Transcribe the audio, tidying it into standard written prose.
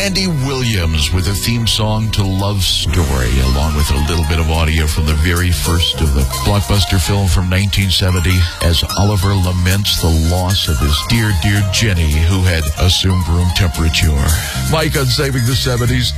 Andy Williams with a theme song to Love Story, along with a little bit of audio from the very first of the blockbuster film from 1970 as Oliver laments the loss of his dear, dear Jenny, who had assumed room temperature. Mike on Saving the 70s.